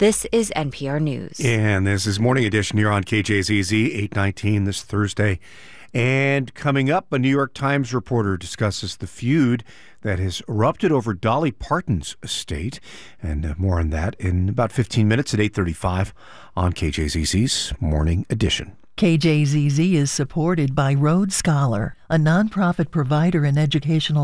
This is NPR News. And this is Morning Edition here on KJZZ, 8:19 this Thursday. And coming up, a New York Times reporter discusses the feud that has erupted over Dolly Parton's estate. And more on that in about 15 minutes at 8:35 on KJZZ's Morning Edition. KJZZ is supported by Road Scholar, a nonprofit provider in educational